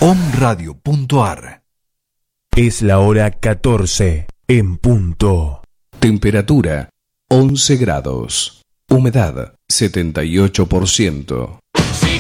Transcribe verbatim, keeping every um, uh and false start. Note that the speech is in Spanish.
omradio.ar. Es la hora catorce en punto. Temperatura once grados. Humedad setenta y ocho por ciento.